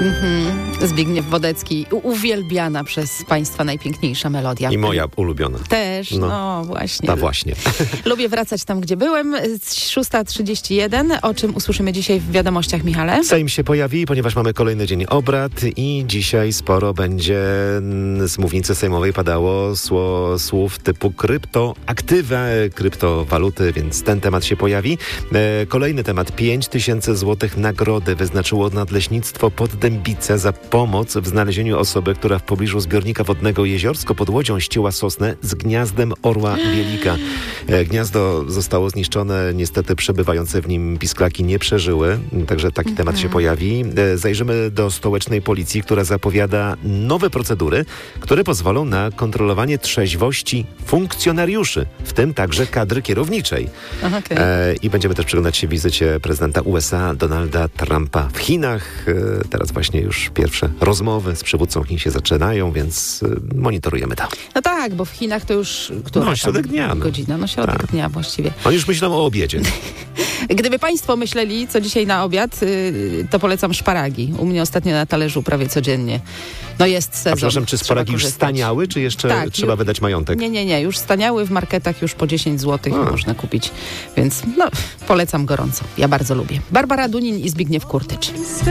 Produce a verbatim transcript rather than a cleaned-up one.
Mm-hmm. Zbigniew Wodecki, u- uwielbiana przez Państwa najpiękniejsza melodia. I moja ulubiona. Też, no, no właśnie. Ta właśnie. Lubię wracać tam, gdzie byłem. szósta trzydzieści jeden, o czym usłyszymy dzisiaj w wiadomościach, Michale? Sejm się pojawi, ponieważ mamy kolejny dzień obrad i dzisiaj sporo będzie z mównicy sejmowej padało sło, słów typu kryptoaktywa, kryptowaluty, więc ten temat się pojawi. E, kolejny temat. pięć tysięcy złotych nagrody wyznaczyło Nadleśnictwo Poddębice za pomoc w znalezieniu osoby, która w pobliżu zbiornika wodnego Jeziorsko pod Łodzią ścięła sosnę z gniazdem orła bielika. E, gniazdo zostało zniszczone, niestety przebywające w nim pisklaki nie przeżyły, także taki temat się pojawi. E, zajrzymy do stołecznej policji, która zapowiada nowe procedury, które pozwolą na kontrolowanie trzeźwości funkcjonariuszy, w tym także kadry kierowniczej. Aha, okay. E, I będziemy też przyglądać się wizycie prezydenta U S A Donalda Trumpa w Chinach. E, teraz właśnie już pierwsze rozmowy z przywódcą Chin się zaczynają, więc e, monitorujemy to. No tak, bo w Chinach to już... Która No, środek dnia. No. Godzina, no środek Tak. dnia właściwie. Oni już myślą o obiedzie. Gdyby Państwo myśleli, co dzisiaj na obiad, yy, to polecam szparagi. U mnie ostatnio na talerzu prawie codziennie. No jest sezon. A przepraszam, czy trzeba szparagi już korzystać. staniały, czy jeszcze Tak, trzeba ju- wydać majątek? Nie, nie, nie. Już staniały w marketach już po dziesięć złotych A. można kupić. Więc no, polecam gorąco. Ja bardzo lubię. Barbara Dunin i Zbigniew Kurtycz.